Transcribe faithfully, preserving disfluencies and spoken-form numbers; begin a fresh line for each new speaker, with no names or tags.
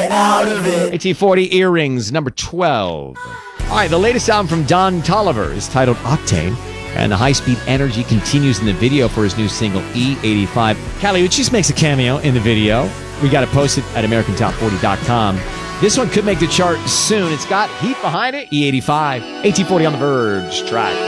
get out of it.
A T forty Earrings, number twelve. All right, the latest album from Don Toliver is titled Octane, and the high-speed energy continues in the video for his new single, E eighty-five. Kali Uchis makes a cameo in the video. We got it posted at American Top forty dot com. This one could make the chart soon. It's got heat behind it, E eighty-five. A T forty on the Verge track.